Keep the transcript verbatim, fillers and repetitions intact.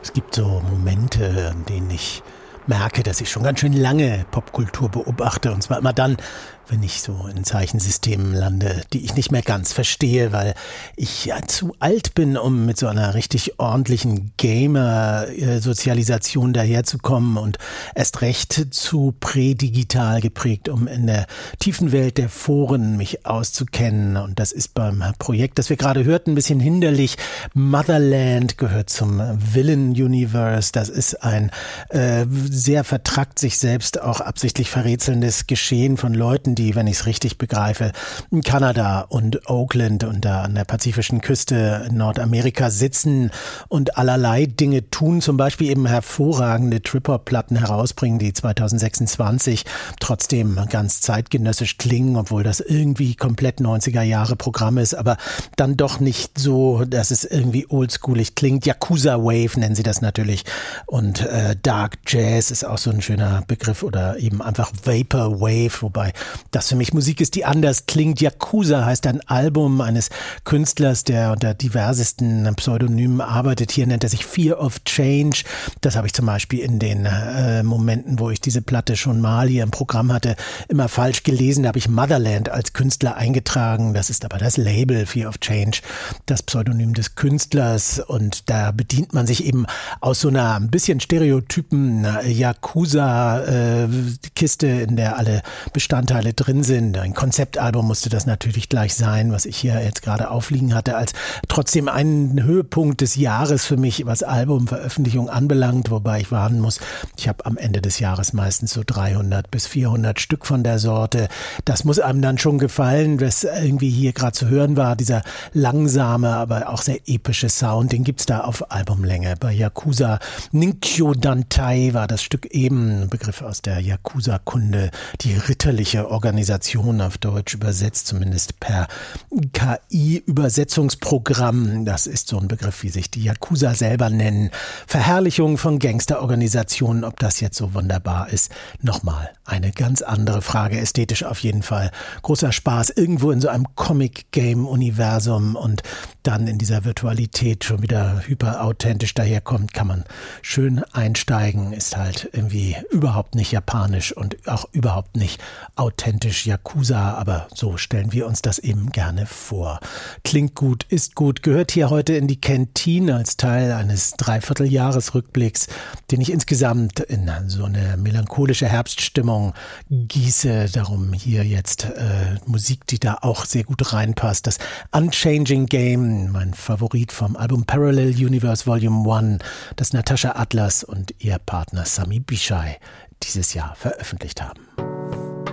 Es gibt so Momente, an denen ich merke, dass ich schon ganz schön lange Popkultur beobachte. Und zwar immer dann, wenn ich so in Zeichensystemen lande, die ich nicht mehr ganz verstehe, weil ich ja zu alt bin, um mit so einer richtig ordentlichen Gamer-Sozialisation daherzukommen und erst recht zu prädigital geprägt, um in der tiefen Welt der Foren mich auszukennen. Und das ist beim Projekt, das wir gerade hörten, ein bisschen hinderlich. Motherland gehört zum Villain Universe. Das ist ein äh, sehr vertrackt sich selbst auch absichtlich verrätselndes Geschehen von Leuten, die, wenn ich es richtig begreife, in Kanada und Oakland und da an der pazifischen Küste in Nordamerika sitzen und allerlei Dinge tun, zum Beispiel eben hervorragende Trip-Hop-Platten herausbringen, die zwanzig sechsundzwanzig trotzdem ganz zeitgenössisch klingen, obwohl das irgendwie komplett neunziger Jahre Programm ist, aber dann doch nicht so, dass es irgendwie oldschoolig klingt. Yakuza Wave nennen sie das natürlich und äh, Dark Jazz ist auch so ein schöner Begriff oder eben einfach Vapor Wave, wobei das für mich Musik ist, die anders klingt. Yakuza heißt ein Album eines Künstlers, der unter diversesten Pseudonymen arbeitet. Hier nennt er sich Fear of Change. Das habe ich zum Beispiel in den äh, Momenten, wo ich diese Platte schon mal hier im Programm hatte, immer falsch gelesen. Da habe ich Motherland als Künstler eingetragen. Das ist aber das Label Fear of Change, das Pseudonym des Künstlers. Und da bedient man sich eben aus so einer ein bisschen stereotypen Yakuza-Kiste, äh, in der alle Bestandteile drin sind. Ein Konzeptalbum musste das natürlich gleich sein, was ich hier jetzt gerade aufliegen hatte, als trotzdem einen Höhepunkt des Jahres für mich, was Albumveröffentlichung anbelangt, wobei ich warnen muss, ich habe am Ende des Jahres meistens so dreihundert bis vierhundert Stück von der Sorte. Das muss einem dann schon gefallen, was irgendwie hier gerade zu hören war, dieser langsame, aber auch sehr epische Sound, den gibt's da auf Albumlänge. Bei Yakuza Ninkyo Dantai war das Stück eben ein Begriff aus der Yakuza-Kunde, die ritterliche Organisation auf Deutsch übersetzt, zumindest per K I-Übersetzungsprogramm. Das ist so ein Begriff, wie sich die Yakuza selber nennen. Verherrlichung von Gangsterorganisationen, ob das jetzt so wunderbar ist. Nochmal eine ganz andere Frage, ästhetisch auf jeden Fall. Großer Spaß, irgendwo in so einem Comic-Game-Universum und dann in dieser Virtualität schon wieder hyper authentisch daherkommt, kann man schön einsteigen, ist halt irgendwie überhaupt nicht japanisch und auch überhaupt nicht authentisch Yakuza, aber so stellen wir uns das eben gerne vor. Klingt gut, ist gut, gehört hier heute in die Kantine als Teil eines Dreivierteljahresrückblicks, den ich insgesamt in so eine melancholische Herbststimmung gieße. Darum hier jetzt äh, Musik, die da auch sehr gut reinpasst. Das Unchanging Game, mein Favorit vom Album Parallel Universe Volume eins, das Natasha Atlas und ihr Partner Sami Bishai dieses Jahr veröffentlicht haben.